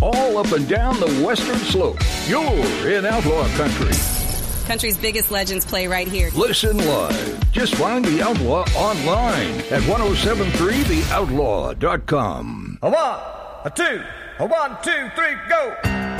all up and down the western slope. You're in Outlaw Country. Country's biggest legends play right here. Listen live. Just find The Outlaw online at 1073theoutlaw.com. A one, a two, a 1, 2, 3, go!